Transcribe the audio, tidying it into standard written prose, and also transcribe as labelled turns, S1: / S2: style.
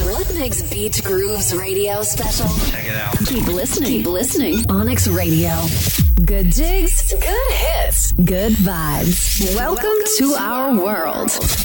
S1: Rhythmix Beat Grooves radio special.
S2: Check it out.
S1: Keep listening. Keep listening. Onyx Radio. Good jigs, good hits, good vibes. Welcome to our world.